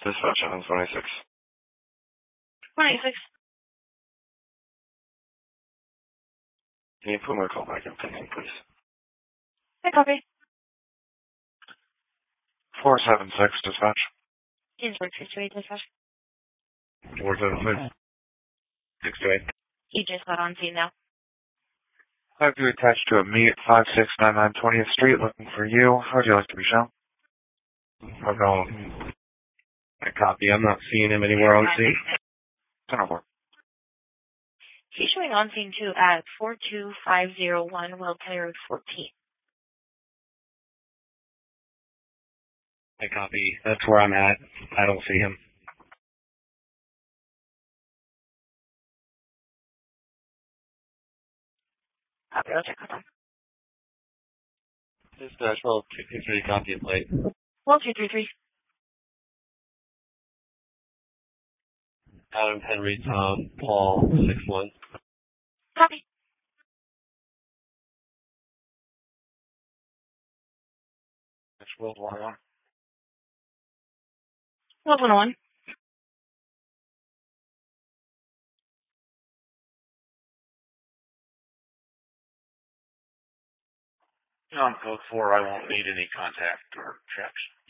Dispatch on 26. 26. Can you put my call back in pending, please? I copy. 476, dispatch. Ginsburg 628 dispatch. 476. 628. He just got on scene now. I have you attached to a me at 5699 20th Street looking for you. How would you like to be shown? I'll go. I copy. I'm not seeing him anywhere on scene. 10-4. He's showing on scene too at 42501 Wilton Road 14. I copy. That's where I'm at. I don't see him. Copy, I'll check with him. Dispatch, well, 223, copy and plate. 1233. Adam, Henry, Tom, Paul, 61. Copy. That's World War I. 1201. On code 4, I won't need any contact or checks.